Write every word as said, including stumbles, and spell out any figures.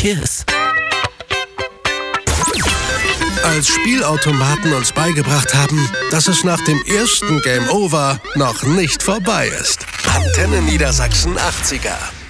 Cheers. Als Spielautomaten uns beigebracht haben, dass es nach dem ersten Game Over noch nicht vorbei ist. Antenne Niedersachsen achtziger.